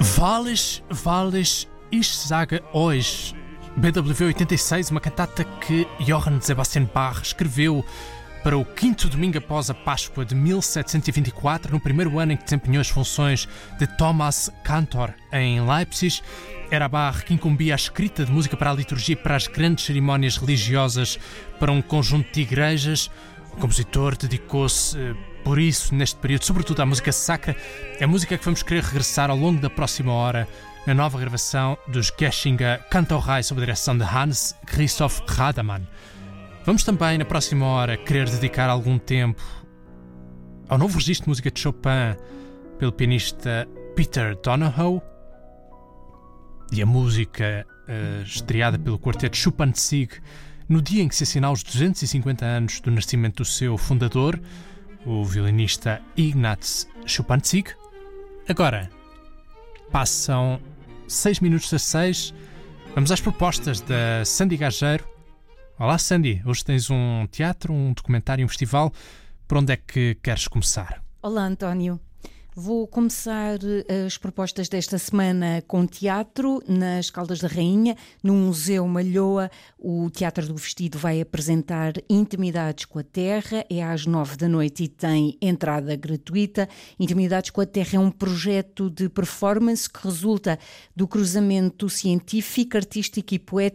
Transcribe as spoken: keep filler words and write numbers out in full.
Vales, Vales, ich sage euch. B W oitenta e seis, uma cantata que Johann Sebastian Bach escreveu para o quinto domingo após a Páscoa de mil setecentos e vinte e quatro, no primeiro ano em que desempenhou as funções de Thomas Cantor em Leipzig. Era Bach que incumbia a escrita de música para a liturgia e para as grandes cerimónias religiosas para um conjunto de igrejas. O compositor dedicou-se, por isso, neste período, sobretudo à música sacra. É a música que vamos querer regressar ao longo da próxima hora na nova gravação dos Geschinger Kantorei sob a direção de Hans Christoph Rademann. Vamos também, na próxima hora, querer dedicar algum tempo ao novo registro de música de Chopin pelo pianista Peter Donohoe e a música uh, estreada pelo quarteto Schuppanzig no dia em que se assinala os duzentos e cinquenta anos do nascimento do seu fundador, o violinista Ignaz Schuppanzig. Agora, passam seis minutos das seis, vamos às propostas da Sandy Gageiro. Olá, Sandy, hoje tens um teatro, um documentário, um festival. Por onde é que queres começar? Olá, António. Vou começar as propostas desta semana com teatro nas Caldas da Rainha, no Museu Malhoa. O Teatro do Vestido vai apresentar Intimidades com a Terra, é às nove da noite e tem entrada gratuita. Intimidades com a Terra é um projeto de performance que resulta do cruzamento científico, artístico e poético